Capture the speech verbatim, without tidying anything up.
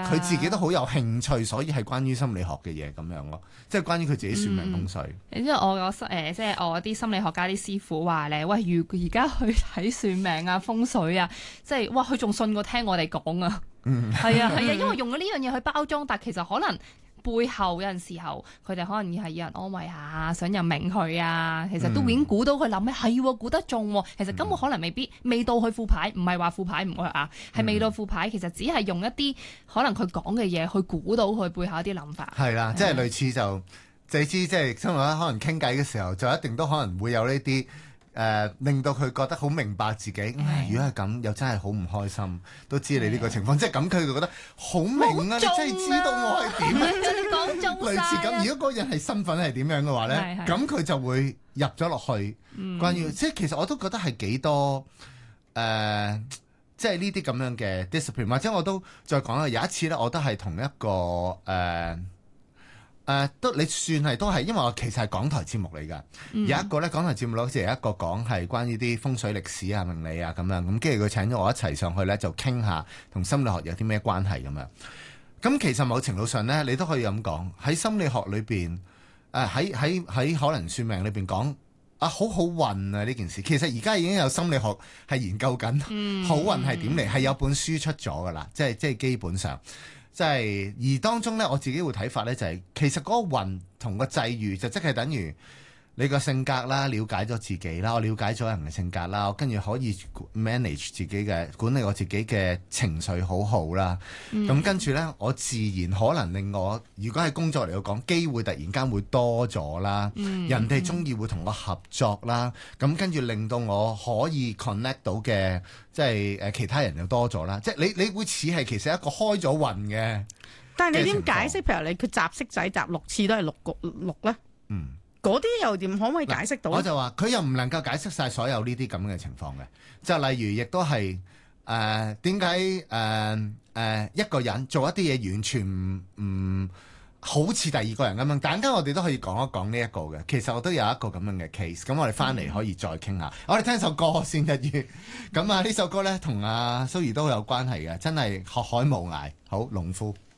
佢自己都好有興趣，所以係關於心理學嘅嘢咁樣咯，即係關於佢自己算命風水。 你知道我個誒，即係我啲心理學家啲師傅話咧，喂，如而家去睇算命啊、風水啊，即係哇，佢仲信過聽我哋講啊。嗯，係啊，係啊，因為用咗呢樣嘢去包裝，但其實可能背後有陣時候，佢哋可能係要人安慰下，想人明佢啊。其實都已經估到佢諗咩，係估得中喎。其實根本可能未必未到去副牌，唔係話副牌唔會啊，係未到副牌。其實只係用一啲可能佢講嘅嘢去估到佢背後一啲諗法。係啦，即係類似就你知，即係生活可能傾偈嘅時候，就一定都可能會有呢啲。誒、呃、令到佢覺得好明白自己，唉如果係咁，又真係好唔開心。都知你呢個情況，即係咁，佢就覺得好明啊！你真係知道我係點，即係講中類似咁。如果嗰個人係身份係點樣嘅話咧，咁佢就會入咗落去。嗯、關於即係其實我都覺得係幾多誒、呃，即係呢啲咁樣嘅 discipline。或者我都再講啦，有一次咧，我都係同一個誒。呃誒、呃、都你算係都係，因為我其實係港台節目嚟㗎。嗯、有一個咧港台節目咧，好似有一個講係關於啲風水歷史啊、命理啊咁樣。咁跟住佢請咗我一齊上去咧，就傾下同心理學有啲咩關係咁樣。咁其實某程度上咧，你都可以咁講，喺心理學裏邊，誒喺喺喺可能算命裏邊講啊，好好運啊呢件事。其實而家已經有心理學係研究緊、嗯、好運係點嚟，係有本書出咗㗎啦。即係即係基本上。即係而當中咧，我自己會睇法咧，就係、是、其實嗰個運同個際遇就即係等於你個性格啦，了解咗自己啦，我了解咗人嘅性格啦，我跟住可以 manage 自己嘅管理我自己嘅情緒好好啦。咁、嗯、跟住咧，我自然可能令我如果係工作嚟講，機會突然間會多咗啦。嗯、人哋中意會同我合作啦。咁、嗯、跟住令到我可以 connect 到嘅。即係誒其他人又多咗啦，即係你你會似係其實一個開咗運嘅。 但係你點解釋？譬如你佢集色仔集六次都係六個六咧，嗯，嗰啲又點可唔可以解釋到？ 我就話佢又唔能夠解釋晒所有呢啲咁嘅情況嘅，就例如亦都係誒點解誒誒一個人做一啲嘢完全唔唔。嗯好似第二個人咁樣，陣間我哋都可以講一講呢一個嘅。其實我都有一個咁樣嘅 case，咁我哋翻嚟可以再傾下。嗯、我哋聽首歌先一於。咁啊，呢首歌呢，同阿蘇怡都有關係嘅，真係學海無涯。好，農夫。